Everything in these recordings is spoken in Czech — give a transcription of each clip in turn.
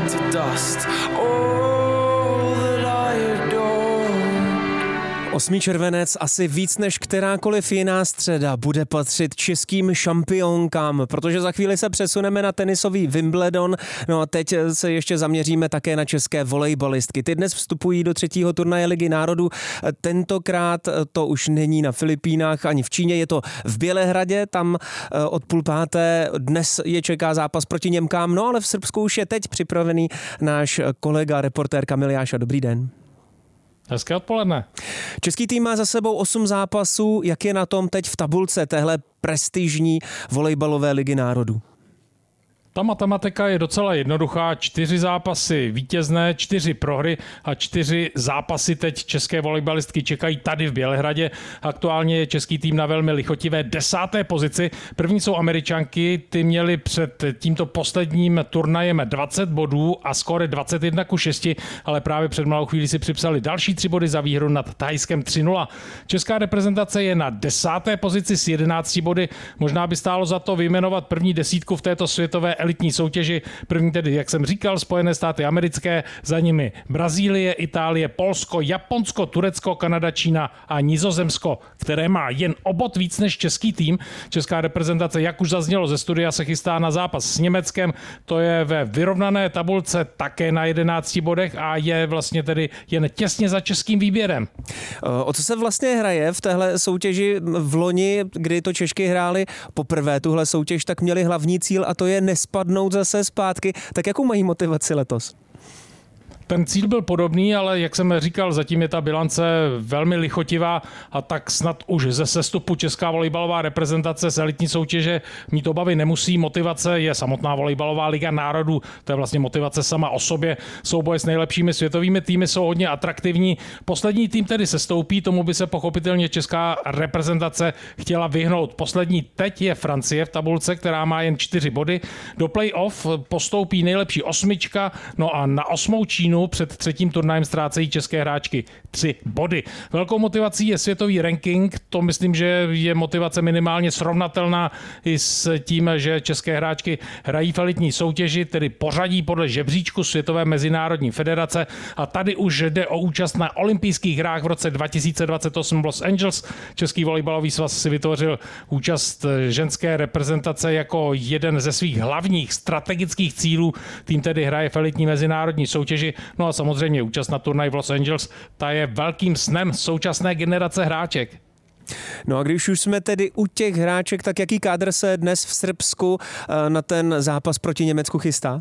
to dust. All that I adore. 8. červenec asi víc než kterákoliv jiná středa bude patřit českým šampionkám, protože za chvíli se přesuneme na tenisový Wimbledon. No a teď se ještě zaměříme také na české volejbalistky. Ty dnes vstupují do 3. turnaje Ligy národů. Tentokrát to už není na Filipínách ani v Číně, je to v Bělehradě, tam od 4:30 dnes je čeká zápas proti Němkám, no ale v Srbsku už je teď připravený náš kolega, reportér Kamil Jáša. Dobrý den. Hezké odpoledne. Český tým má za sebou 8 zápasů. Jak je na tom teď v tabulce téhle prestižní volejbalové Ligy národů? Ta matematika je docela jednoduchá. 4 zápasy vítězné, 4 prohry a 4 zápasy teď české volejbalistky čekají tady v Bělehradě. Aktuálně je český tým na velmi lichotivé 10. pozici. První jsou Američanky, ty měly před tímto posledním turnajem 20 bodů a skóre 21-6, ale právě před malou chvíli si připsali další 3 body za výhru nad Thajskem 3-0. Česká reprezentace je na 10. pozici s 11 body. Možná by stálo za to vyjmenovat první desítku v této světové elitní soutěži. První tedy, jak jsem říkal, Spojené státy americké, za nimi Brazílie, Itálie, Polsko, Japonsko, Turecko, Kanada, Čína a Nizozemsko, které má jen o bod víc než český tým. Česká reprezentace, jak už zaznělo ze studia, se chystá na zápas s Německem. To je ve vyrovnané tabulce také na 11 bodech a je vlastně tedy jen těsně za českým výběrem. O co se vlastně hraje v téhle soutěži? V loni, kdy to Češky hrály poprvé tuhle soutěž, tak měli hlavní cíl a to je nespadnout zase zpátky. Tak jakou mají motivaci letos? Ten cíl byl podobný, ale jak jsem říkal, zatím je ta bilance velmi lichotivá a tak snad už ze sestupu česká volejbalová reprezentace z elitní soutěže mít obavy nemusí. Motivace je samotná volejbalová Liga národů, to je vlastně motivace sama o sobě. Souboje s nejlepšími světovými týmy jsou hodně atraktivní. Poslední tým tedy sestoupí, tomu by se pochopitelně česká reprezentace chtěla vyhnout. Poslední teď je Francie v tabulce, která má jen 4 body. Do play-off postoupí nejlepší 8, no a na 8. Čínu před 3. turnajem ztrácejí české hráčky 3 body. Velkou motivací je světový ranking, to myslím, že je motivace minimálně srovnatelná i s tím, že české hráčky hrají v elitní soutěži, tedy pořadí podle žebříčku Světové mezinárodní federace a tady už jde o účast na olympijských hrách v roce 2028 v Los Angeles. Český volejbalový svaz si vytvořil účast ženské reprezentace jako jeden ze svých hlavních strategických cílů. Tým tedy hraje v elitní mezinárodní soutěži. No a samozřejmě účast na turnaj v Los Angeles, ta je velkým snem současné generace hráček. No a když už jsme tedy u těch hráček, tak jaký kádr se dnes v Srbsku na ten zápas proti Německu chystá?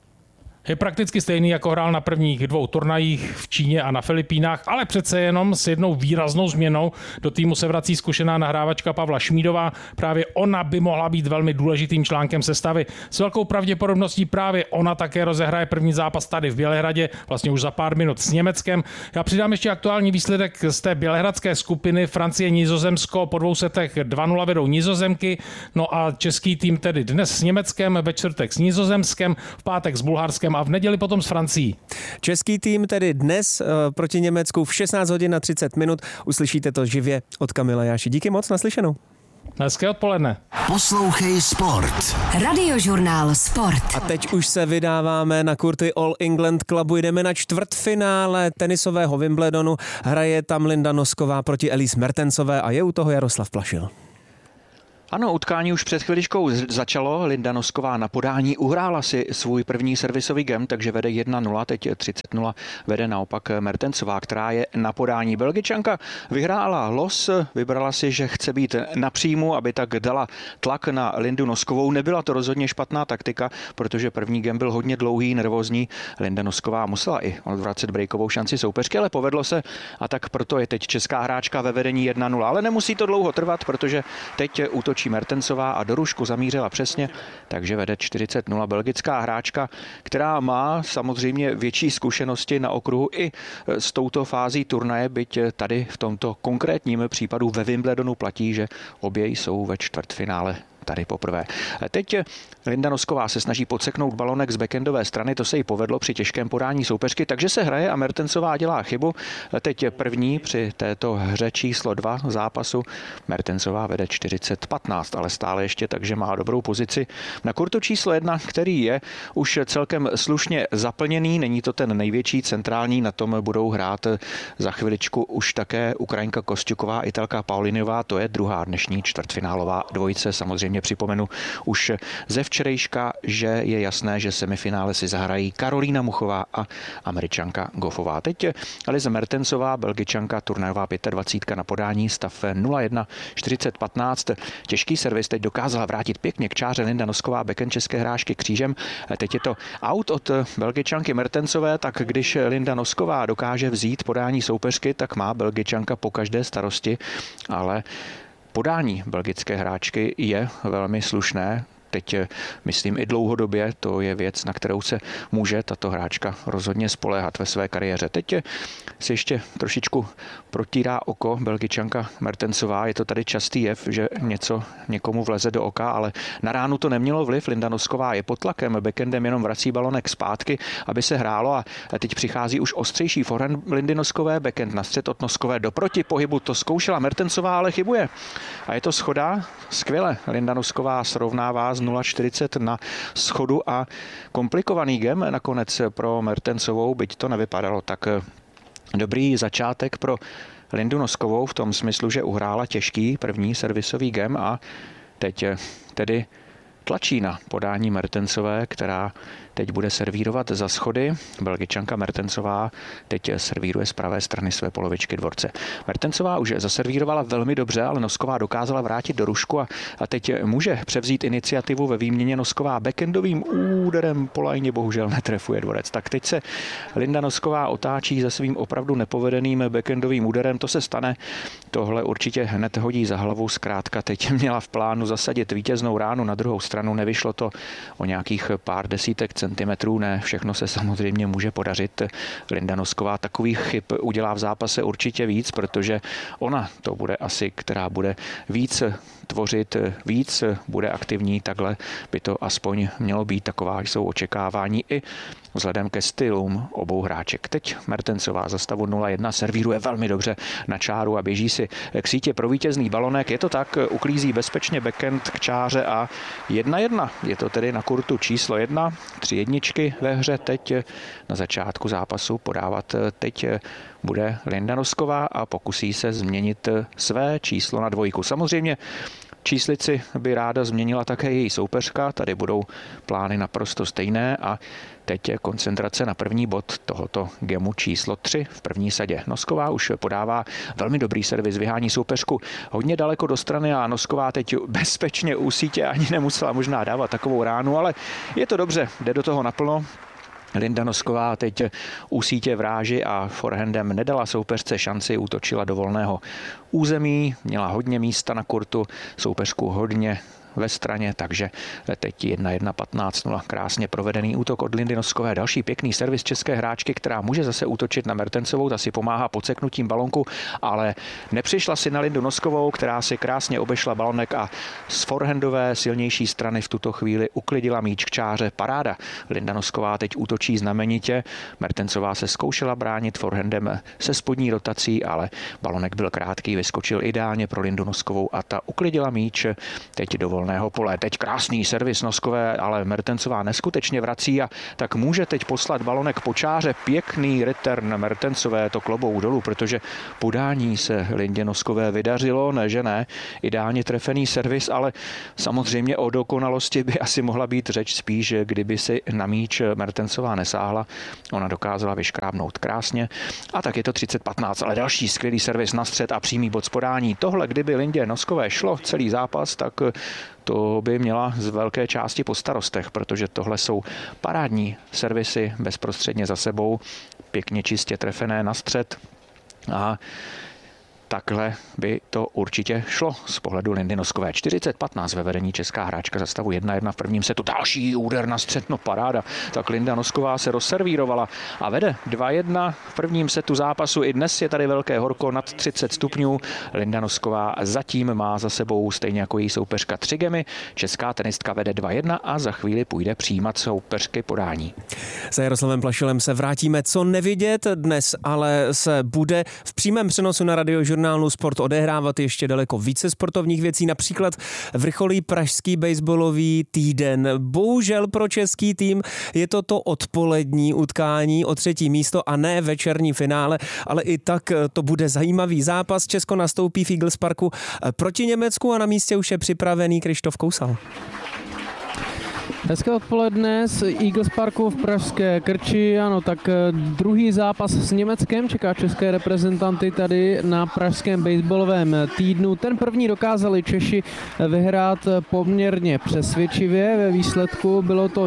Je prakticky stejný, jako hrál na prvních 2 turnajích v Číně a na Filipínách, ale přece jenom s jednou výraznou změnou. Do týmu se vrací zkušená nahrávačka Pavla Šmídová. Právě ona by mohla být velmi důležitým článkem sestavy. S velkou pravděpodobností právě ona také rozehraje první zápas tady v Bělehradě, vlastně už za pár minut s Německem. Já přidám ještě aktuální výsledek z té bělehradské skupiny. Francie, Nizozemsko po 2 setech 2-0 vedou Nizozemky. No a český tým tedy dnes s Německem, ve čtvrtek s Nizozemskem, v pátek s Bulharskem a v neděli potom s Francií. Český tým tedy dnes proti Německu v 16 hodin na 30 minut. Uslyšíte to živě od Kamila Jáši. Díky moc, naslyšenou. Hezké odpoledne. Poslouchej sport. Radiožurnál Sport. A teď už se vydáváme na kurty All England Clubu. Jdeme na čtvrtfinále tenisového Wimbledonu. Hraje tam Linda Nosková proti Elise Mertensové a je u toho Jaroslav Plašil. Ano, utkání už před chviličkou začalo. Linda Nosková na podání uhrála si svůj první servisový game, takže vede 1-0, teď 30-0 vede naopak Mertensová, která je na podání. Belgičanka vyhrála los, vybrala si, že chce být na příjmu, aby tak dala tlak na Lindu Noskovou. Nebyla to rozhodně špatná taktika, protože první game byl hodně dlouhý, nervózní. Linda Nosková musela i odvracet breakovou šanci soupeřky, ale povedlo se a tak proto je teď česká hráčka ve vedení 1-0. Ale nemusí to dlouho trvat, protože teď útočí Mertensová a do rušku zamířila přesně, takže vede 40-0 belgická hráčka, která má samozřejmě větší zkušenosti na okruhu i s touto fází turnaje, byť tady v tomto konkrétním případu ve Wimbledonu platí, že obě jsou ve čtvrtfinále tady poprvé. Teď Linda Nosková se snaží podseknout balonek z backendové strany, to se jí povedlo při těžkém podání soupeřky, takže se hraje a Mertensová dělá chybu. Teď je první při této hře číslo 2 zápasu. Mertensová vede 40-15, ale stále ještě, takže má dobrou pozici na kurtu číslo 1, který je už celkem slušně zaplněný. Není to ten největší centrální, na tom budou hrát za chviličku už také Ukrajinka Kosťuková, Italka Paulinová, to je druhá dnešní čtvrtfinálová dvojice. Samozřejmě připomenu už ze včerejška, že je jasné, že semifinále si zahrají Karolína Muchová a Američanka Goffová. Teď Alize Mertensová, Belgičanka, turnajová 25 na podání, stav 0-1, 40-15. Těžký servis teď dokázala vrátit pěkně k čáře Linda Nosková, backhand české hráčky křížem. Teď je to out od Belgičanky Mertensové, tak když Linda Nosková dokáže vzít podání soupeřky, tak má Belgičanka po každé starosti, ale podání belgické hráčky je velmi slušné. Teď myslím i dlouhodobě, to je věc, na kterou se může tato hráčka rozhodně spoléhat ve své kariéře. Teď si ještě trošičku protírá oko Belgičanka Mertensová. Je to tady častý jev, že něco někomu vleze do oka, ale na ránu to nemělo vliv. Linda Nosková je pod tlakem, backendem jenom vrací balonek zpátky, aby se hrálo a teď přichází už ostřejší forehand Lindy Noskové, backend na střed od Noskové do protipohybu. To zkoušela Mertensová, ale chybuje. A je to schoda. Skvěle. Linda Nosková srovnává z 0,40 na schodu a komplikovaný game nakonec pro Mertensovou, byť to nevypadalo tak dobrý začátek pro Lindu Noskovou v tom smyslu, že uhrála těžký první servisový game a teď tedy tlačí na podání Mertensové, která teď bude servírovat za schody. Belgičanka Mertensová teď servíruje z pravé strany své polovičky dvorce. Mertensová už zaservírovala velmi dobře, ale Nosková dokázala vrátit do rušku a teď může převzít iniciativu ve výměně. Nosková backendovým úderem po lajně bohužel netrefuje dvorec. Tak teď se Linda Nosková otáčí za svým opravdu nepovedeným backendovým úderem. To se stane. Tohle určitě hned hodí za hlavu. Zkrátka teď měla v plánu zasadit vítěznou ránu na druhou stranu. Nevyšlo to o nějakých pár desítek centimetrů, ne, všechno se samozřejmě může podařit. Linda Nosková takových chyb udělá v zápase určitě víc, protože ona to bude asi, která bude víc tvořit, víc bude aktivní, takhle by to aspoň mělo být, taková jsou očekávání i vzhledem ke stylům obou hráček. Teď Mertensová za stavu 0-1 servíruje velmi dobře na čáru a běží si k sítě pro vítězný balonek. Je to tak, uklízí bezpečně backhand k čáře a 1-1. Je to tedy na kurtu číslo 1. 3 jedničky ve hře teď na začátku zápasu podávat teď bude Linda Nosková a pokusí se změnit své číslo na 2. Samozřejmě číslici by ráda změnila také její soupeřka, tady budou plány naprosto stejné a teď je koncentrace na první bod tohoto gemu číslo 3 v první sadě. Nosková už podává velmi dobrý servis, vyhání soupeřku hodně daleko do strany a Nosková teď bezpečně u sítě, ani nemusela možná dávat takovou ránu, ale je to dobře, jde do toho naplno. Linda Nosková teď u sítě vráži a forehandem nedala soupeřce šanci, útočila do volného území, měla hodně místa na kurtu, soupeřku hodně ve straně, takže teď 1-1, 15-0, krásně provedený útok od Lindy Noskové. Další pěkný servis české hráčky, která může zase útočit na Mertensovou, ta si pomáhá podseknutím balonku, ale nepřišla si na Lindu Noskovou, která si krásně obešla balonek a z forehandové silnější strany v tuto chvíli uklidila míč k čáře. Paráda. Linda Nosková teď útočí znamenitě. Mertensová se zkoušela bránit forehandem se spodní rotací, ale balonek byl krátký, vyskočil ideálně pro Lindu Noskovou a ta uklidila míč teď do volného pole. Teď krásný servis Noskové, ale Mertensová neskutečně vrací a tak může teď poslat balonek po čáře. Pěkný return Mertensové, to klobouk dolů, protože podání se Lindě Noskové vydařilo, ne, že ne. Ideálně trefený servis, ale samozřejmě o dokonalosti by asi mohla být řeč spíš, kdyby si na míč Mertensová nesáhla. Ona dokázala vyškrábnout krásně a tak je to 30-15, ale další skvělý servis na střed a přímý bod z podání. Tohle, kdyby Lindě Noskové šlo celý zápas, tak to by měla z velké části po starostech, protože tohle jsou parádní servisy bezprostředně. bezprostředně za sebou, pěkně čistě trefené na střed. A takhle by to určitě šlo z pohledu Lindy Noskové. 40-15 ve vedení česká hráčka za stavu 1-1 v prvním setu. Další úder na střed, no paráda. Tak Linda Nosková se rozservírovala a vede 2-1 v prvním setu zápasu. I dnes je tady velké horko nad 30 stupňů. Linda Nosková zatím má za sebou stejně jako její soupeřka 3 gemy. Česká tenistka vede 2-1 a za chvíli půjde přijímat soupeřky podání. Za Jaroslavem Plašilem se vrátíme co nevidět dnes, ale se bude v přímém přenosu na Radiožurnálu Sport odehrávat ještě daleko více sportovních věcí, například vrcholí pražský baseballový týden. Bohužel pro český tým je to odpolední utkání o 3. místo a ne večerní finále, ale i tak to bude zajímavý zápas. Česko nastoupí v Eagles Parku proti Německu a na místě už je připravený Krištof Kousal. Hezké odpoledne z Eagles Parku v pražské Krči. Ano, tak druhý zápas s Německem čeká české reprezentanty tady na pražském baseballovém týdnu. Ten první dokázali Češi vyhrát poměrně přesvědčivě. Ve výsledku bylo to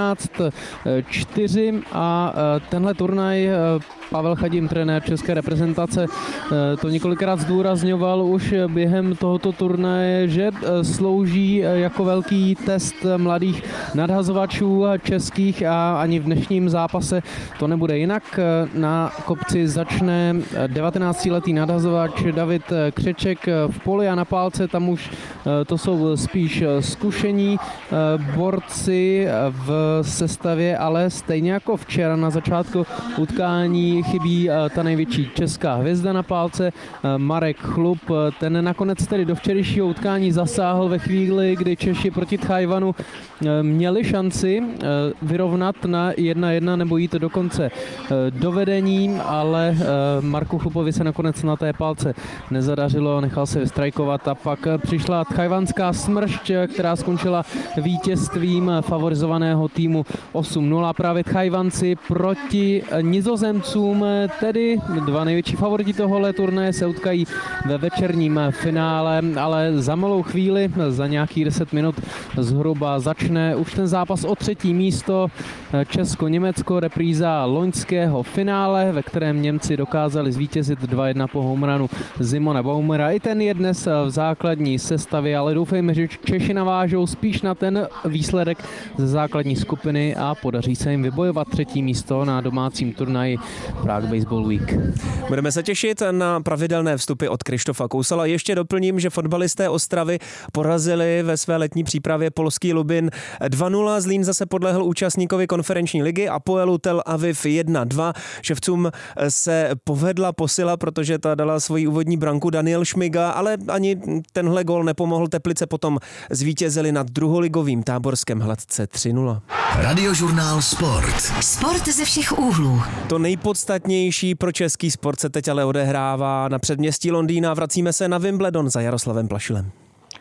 11-4 a tenhle turnaj Pavel Chadim, trenér české reprezentace, to několikrát zdůrazňoval už během tohoto turnaje, že slouží jako velký test mladých nadhazovačů českých a ani v dnešním zápase to nebude jinak. Na kopci začne 19-letý nadhazovač David Křeček v poli a na pálce tam už to jsou spíš zkušení borci v sestavě, ale stejně jako včera na začátku utkání chybí ta největší česká hvězda na pálce, Marek Chlup. Ten nakonec tedy do včerejšího utkání zasáhl ve chvíli, kdy Češi proti Tchajwanu měli šanci vyrovnat na 1-1 nebo jít dokonce do vedení, ale Marku Chlupovi se nakonec na té pálce nezadařilo, nechal se vystrajkovat a pak přišla tchajwanská smršť, která skončila vítězstvím favorizovaného týmu 8-0. Právě Tchajwanci proti Nizozemcům, tedy dva největší favoriti tohohle turnaje, se utkají ve večerním finále, ale za malou chvíli, za nějakých 10 minut zhruba, začne už ten zápas o 3. místo. Česko-Německo, repríza loňského finále, ve kterém Němci dokázali zvítězit 2-1 po homerunu Simona Baumera. I ten je dnes v základní sestavě, ale doufejme, že Češi navážou spíš na ten výsledek ze základní skupiny a podaří se jim vybojovat 3. místo na domácím turnaji Prague Baseball Week. Budeme se těšit na pravidelné vstupy od Krištofa Kousala. Ještě doplním, že fotbalisté Ostravy porazili ve své letní přípravě polský Lubin 2-0. Zlín zase podlehl účastníkovi konferenční ligy Apoelu Tel Aviv 1-2. Ševcům se povedla posila, protože ta dala svoji úvodní branku Daniel Šmiga, ale ani tenhle gól nepomohl. Teplice potom zvítězili nad druholigovým Táborském Hladce 3-0. Radiožurnál Sport. Sport ze všech úhlů. To nejpodstatnější pro český sport se teď ale odehrává na předměstí Londýna. Vracíme se na Wimbledon za Jaroslavem Plašilem.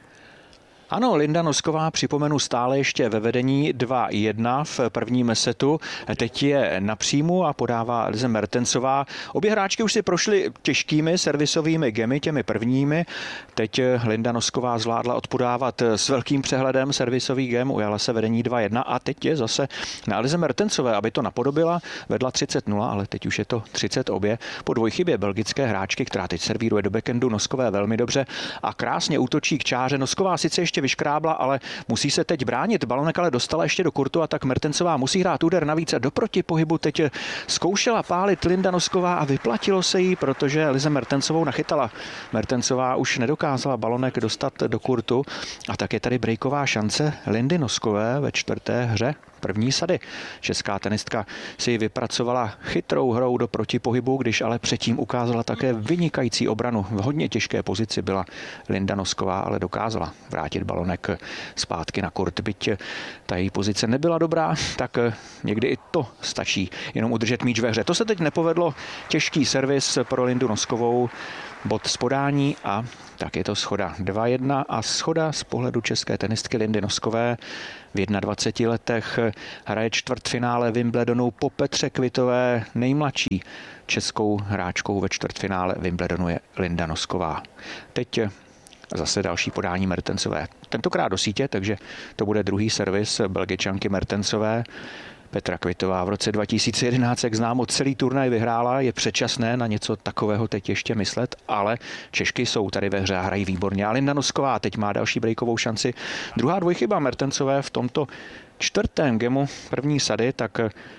Ano, Linda Nosková, připomenu, stále ještě ve vedení 2-1 v prvním setu. Teď je na příjmu a podává Elze Mertensová. Obě hráčky už si prošly těžkými servisovými gemy, těmi prvními. Teď Linda Nosková zvládla odpodávat s velkým přehledem servisový gem, ujala se vedení 2-1 a teď je zase na Elze Mertensové, aby to napodobila. Vedla 30-0, ale teď už je to 30-2 po dvojchybě belgické hráčky, která teď servíruje do backendu Noskové velmi dobře a krásně útočí k čáře. Nosková sice ještě vyškrábla, ale musí se teď bránit. Balonek ale dostala ještě do kurtu a tak Mertensová musí hrát úder navíc a do protipohybu teď zkoušela pálit Linda Nosková a vyplatilo se jí, protože Lize Mertensovou nachytala. Mertensová už nedokázala balonek dostat do kurtu a tak je tady breaková šance Lindy Noskové ve 4. hře první sady. Česká tenistka si vypracovala chytrou hrou do protipohybu, když ale předtím ukázala také vynikající obranu. V hodně těžké pozici byla Linda Nosková, ale dokázala vrátit balonek zpátky na kurt. Byť ta její pozice nebyla dobrá, tak někdy i to stačí, jenom udržet míč ve hře. To se teď nepovedlo. Těžký servis pro Lindu Noskovou, bod z podání a tak je to schoda 2-1 a schoda z pohledu české tenistky Lindy Noskové. V 21 letech hraje čtvrtfinále Wimbledonu po Petře Kvitové. Nejmladší českou hráčkou ve čtvrtfinále Wimbledonu je Linda Nosková. Teď zase další podání Mertensové. Tentokrát do sítě, takže to bude druhý servis Belgičanky Mertensové. Petra Kvitová v roce 2011, jak známo, celý turnaj vyhrála. Je předčasné na něco takového teď ještě myslet, ale Češky jsou tady ve hře a hrají výborně. A Linda Nosková teď má další breakovou šanci. Druhá dvojchyba Mertencové v tomto čtvrtém gemu první sady, tak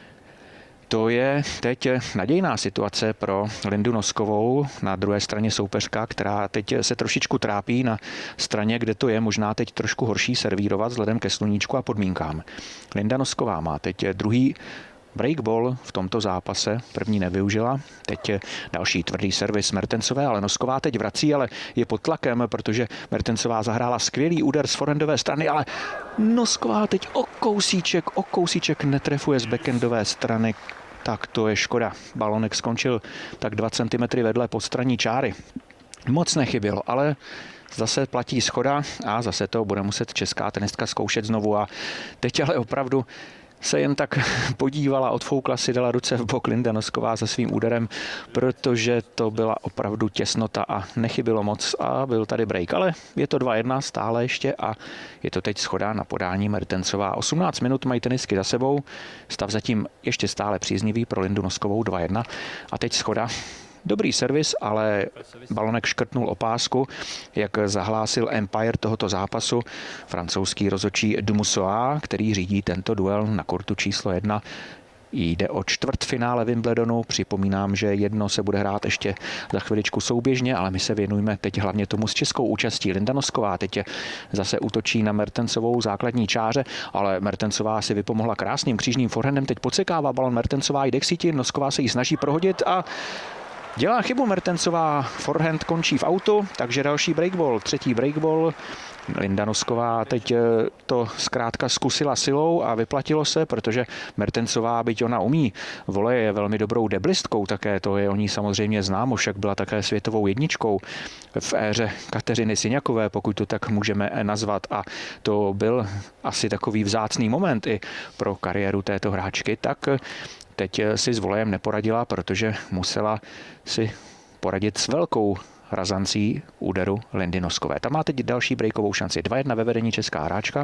to je teď nadějná situace pro Lindu Noskovou. Na druhé straně soupeřka, která teď se trošičku trápí na straně, kde to je možná teď trošku horší servírovat vzhledem ke sluníčku a podmínkám. Linda Nosková má teď druhý breakball v tomto zápase, první nevyužila. Teď je další tvrdý servis Mertencové, ale Nosková teď vrací, ale je pod tlakem, protože Mertencová zahrála skvělý úder z forehandové strany, ale Nosková teď o kousíček netrefuje z backendové strany. Tak to je škoda. Balonek skončil tak 2 cm vedle podstraní čáry. Moc nechybělo, ale zase platí schoda a zase to bude muset česká tenistka zkoušet znovu. A teď ale opravdu se jen tak podívala, odfoukla si, dala ruce v bok Linda Nosková za svým úderem, protože to byla opravdu těsnota a nechybilo moc a byl tady break. Ale je to 2-1 stále ještě a je to teď schoda na podání Mertencová. 18 minut mají tenisky za sebou, stav zatím ještě stále příznivý pro Lindu Noskovou 2-1 a teď schoda. Dobrý servis, ale balonek škrtnul opásku, jak zahlásil Empire tohoto zápasu. Francouzský rozhodčí Dumussois, který řídí tento duel na kurtu číslo 1. Jde o čtvrtfinále Wimbledonu. Připomínám, že jedno se bude hrát ještě za chviličku souběžně, ale my se věnujeme teď hlavně tomu s českou účastí. Linda Nosková teď zase útočí na Mertencovou základní čáře, ale Mertencová si vypomohla krásným křížním forehandem. Teď podsekává balon Mertencová, jde k síti, Nosková se jí snaží prohodit a dělá chybu Mertencová, forehand končí v autu, takže další breakball, třetí breakball. Linda Nosková teď to zkrátka zkusila silou a vyplatilo se, protože Mertencová, byť ona umí voleje, je velmi dobrou deblistkou také, to je o ní samozřejmě známo, však byla také světovou jedničkou v éře Kateřiny Siňakové, pokud to tak můžeme nazvat, a to byl asi takový vzácný moment i pro kariéru této hráčky, tak teď si s volejem neporadila, protože musela si poradit s velkou razancí úderu Lindy Noskové. Ta má teď další breakovou šanci. 2-1 ve vedení česká hráčka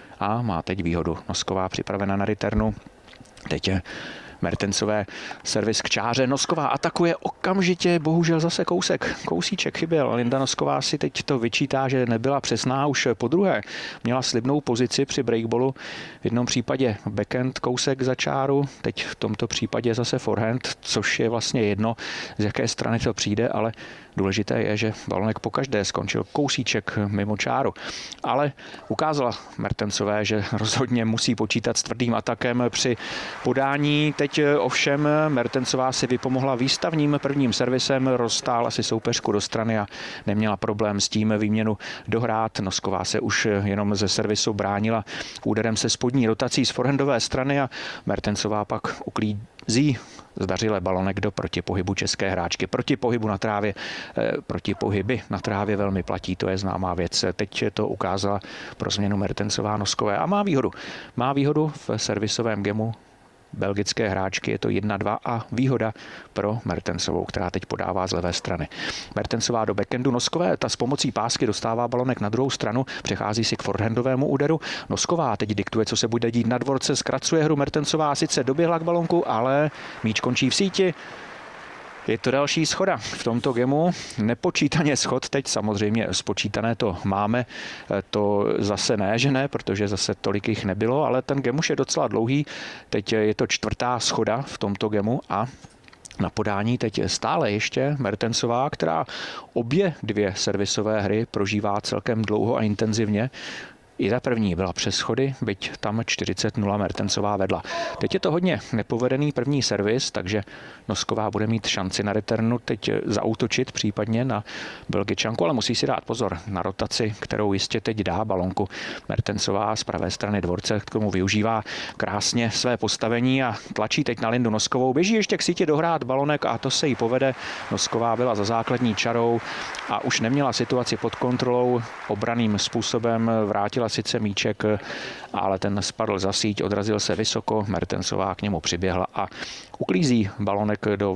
a má teď výhodu. Nosková připravena na returnu. Teď je Mertencové servis k čáře. Nosková atakuje okamžitě, bohužel zase kousíček chyběl. Linda Nosková si teď to vyčítá, že nebyla přesná už po druhé. Měla slibnou pozici při breakballu. V jednom případě backhand kousek za čáru, teď v tomto případě zase forehand, což je vlastně jedno, z jaké strany to přijde, ale důležité je, že balonek pokaždé skončil kousíček mimo čáru. Ale ukázala Mertencové, že rozhodně musí počítat s tvrdým atakem při podání. Teď ovšem Mertencová si vypomohla výstavním prvním servisem, roztála si soupeřku do strany a neměla problém s tím výměnu dohrát. Nosková se už jenom ze servisu bránila úderem se spodní rotací z forehandové strany a Mertencová pak uklízí zdařile balonek do protipohybu české hráčky. Protipohyby na trávě velmi platí, to je známá věc. Teď to ukázala pro změnu Mertencová Noskové a má výhodu. Má výhodu v servisovém gemu belgické hráčky, je to 1-2 a výhoda pro Mertencovou, která teď podává z levé strany. Mertencová do backhandu Noskové, ta s pomocí pásky dostává balonek na druhou stranu, přechází si k forehandovému úderu. Nosková teď diktuje, co se bude dít na dvorce, zkracuje hru. Mertencová sice doběhla k balonku, ale míč končí v síti. Je to další schoda v tomto gemu. Nepočítaně schod, teď samozřejmě spočítané to máme, to zase ne, že ne, protože zase tolik jich nebylo, ale ten gem už je docela dlouhý. Teď je to čtvrtá schoda v tomto gemu a na podání teď stále ještě Mertencová, která obě dvě servisové hry prožívá celkem dlouho a intenzivně. I ta první byla přes schody, byť tam 40-0 Mertencová vedla. Teď je to hodně nepovedený první servis, takže Nosková bude mít šanci na returnu teď zaútočit případně na Belgičanku, ale musí si dát pozor na rotaci, kterou jistě teď dá balonku. Mertencová z pravé strany dvorce k tomu využívá krásně své postavení a tlačí teď na Lindu Noskovou. Běží ještě k síti dohrát balonek a to se jí povede. Nosková byla za základní čarou a už neměla situaci pod kontrolou. Obraným způsobem vrátila sice míček, ale ten spadl za síť, odrazil se vysoko, Mertencová k němu přiběhla a uklízí balonek do